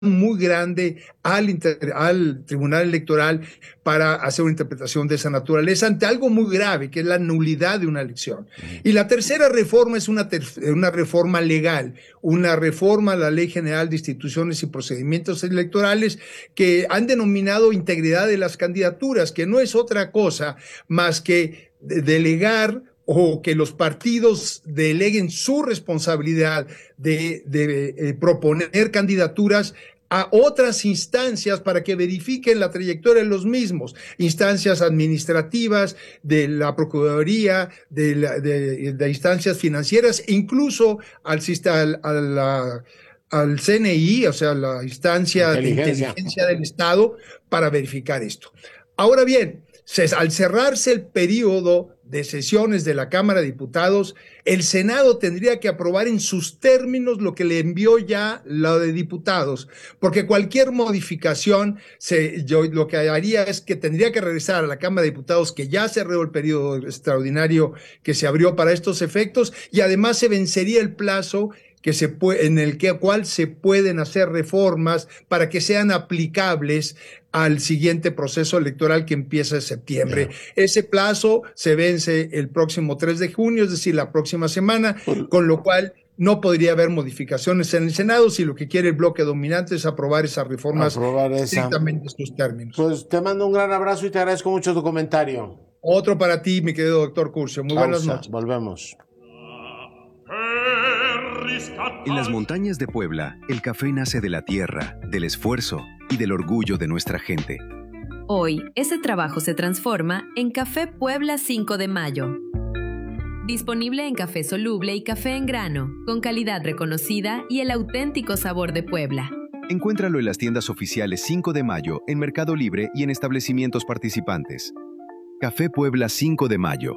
muy grande al Tribunal Electoral para hacer una interpretación de esa naturaleza ante algo muy grave, que es la nulidad de una elección. Y la tercera reforma es una reforma legal, una reforma a la Ley General de Instituciones y Procedimientos Electorales que han denominado integridad de las candidaturas, que no es otra cosa más que delegar o que los partidos deleguen su responsabilidad de proponer candidaturas a otras instancias para que verifiquen la trayectoria de los mismos, instancias administrativas, de la Procuraduría, de instancias financieras, incluso al CNI, o sea, la instancia de inteligencia del Estado, para verificar esto. Ahora bien, al cerrarse el periodo de sesiones de la Cámara de Diputados, el Senado tendría que aprobar en sus términos lo que le envió ya la de diputados, porque cualquier modificación, yo lo que haría es que tendría que regresar a la Cámara de Diputados, que ya cerró el periodo extraordinario que se abrió para estos efectos, y además se vencería el plazo en el cual se pueden hacer reformas para que sean aplicables al siguiente proceso electoral que empieza en septiembre. Ese plazo se vence el próximo 3 de junio, es decir, la próxima semana, con lo cual no podría haber modificaciones en el Senado si lo que quiere el bloque dominante es aprobar esas reformas estrictamente en sus términos. Pues te mando un gran abrazo y te agradezco mucho tu comentario. Otro para ti, mi querido doctor Curcio. Muy buenas noches. Volvemos. En las montañas de Puebla, el café nace de la tierra, del esfuerzo y del orgullo de nuestra gente. Hoy, ese trabajo se transforma en Café Puebla 5 de Mayo. Disponible en café soluble y café en grano, con calidad reconocida y el auténtico sabor de Puebla. Encuéntralo en las tiendas oficiales 5 de Mayo, en Mercado Libre y en establecimientos participantes. Café Puebla 5 de Mayo.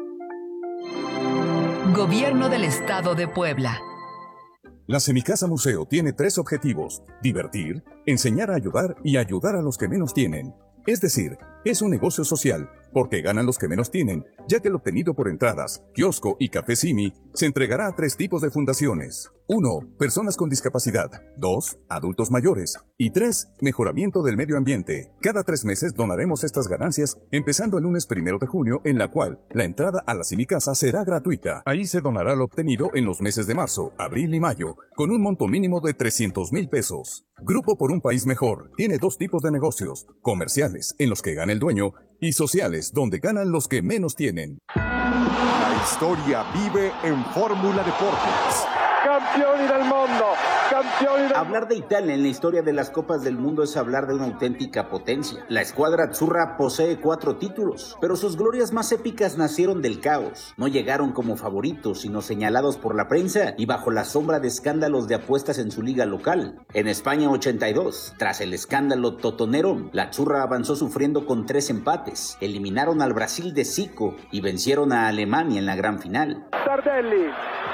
Gobierno del Estado de Puebla. La Semicasa Museo tiene 3 objetivos: divertir, enseñar a ayudar y ayudar a los que menos tienen. Es decir, es un negocio social, porque ganan los que menos tienen, ya que el obtenido por entradas, kiosco y café Simi se entregará a 3 tipos de fundaciones. 1. Personas con discapacidad. 2. Adultos mayores. Y 3. Mejoramiento del medio ambiente. Cada 3 meses donaremos estas ganancias, empezando el lunes 1 de junio, en la cual la entrada a la Semicasa será gratuita. Ahí se donará lo obtenido en los meses de marzo, abril y mayo, con un monto mínimo de 300,000 pesos. Grupo por un País Mejor tiene 2 tipos de negocios: comerciales, en los que gana el dueño, y sociales, donde ganan los que menos tienen. La historia vive en Fórmula Deportes. Campioni del mundo, campioni del... Hablar de Italia en la historia de las Copas del Mundo es hablar de una auténtica potencia. La escuadra azzurra posee 4 títulos, pero sus glorias más épicas nacieron del caos. No llegaron como favoritos, sino señalados por la prensa y bajo la sombra de escándalos de apuestas en su liga local. En España 82, tras el escándalo totonero, la azzurra avanzó sufriendo con 3 empates. Eliminaron al Brasil de Zico y vencieron a Alemania en la gran final. Tardelli.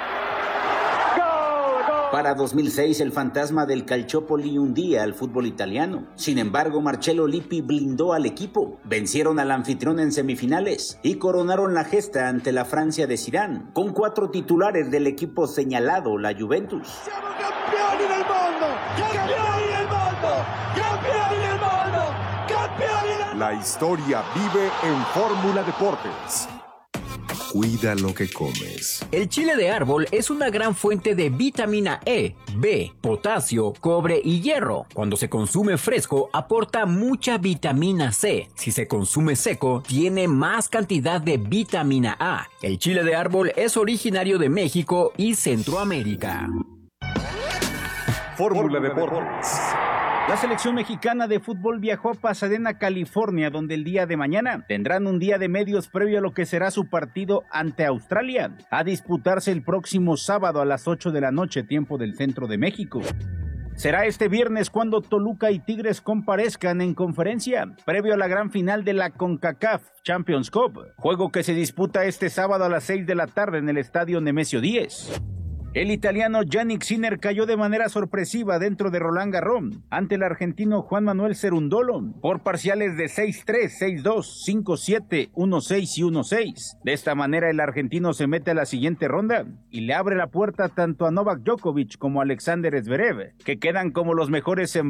Para 2006, el fantasma del Calciopoli hundía al fútbol italiano. Sin embargo, Marcello Lippi blindó al equipo. Vencieron al anfitrión en semifinales y coronaron la gesta ante la Francia de Zidane, con 4 titulares del equipo señalado, la Juventus. ¡Siamo campioni del mundo! ¡Campioni del mundo! ¡Campioni del mundo! ¡Campioni del mundo! La historia vive en Fórmula Deportes. Cuida lo que comes. El chile de árbol es una gran fuente de vitamina E, B, potasio, cobre y hierro. Cuando se consume fresco, aporta mucha vitamina C. Si se consume seco, tiene más cantidad de vitamina A. El chile de árbol es originario de México y Centroamérica. Fórmula Deportes. La selección mexicana de fútbol viajó a Pasadena, California, donde el día de mañana tendrán un día de medios previo a lo que será su partido ante Australia, a disputarse el próximo sábado a las 8 de la noche, tiempo del centro de México. Será este viernes cuando Toluca y Tigres comparezcan en conferencia, previo a la gran final de la CONCACAF Champions Cup, juego que se disputa este sábado a las 6 de la tarde en el estadio Nemesio 10. El italiano Yannick Sinner cayó de manera sorpresiva dentro de Roland Garros ante el argentino Juan Manuel Cerundolo por parciales de 6-3, 6-2, 5-7, 1-6 y 1-6. De esta manera el argentino se mete a la siguiente ronda y le abre la puerta tanto a Novak Djokovic como a Alexander Zverev, que quedan como los mejores en